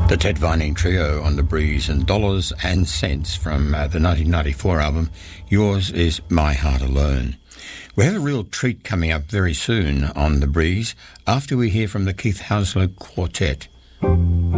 The Ted Vining Trio on The Breeze and Dollars and Cents from the 1994 album, Yours Is My Heart Alone. We have a real treat coming up very soon on The Breeze after we hear from the Keith Hounslow Quartet.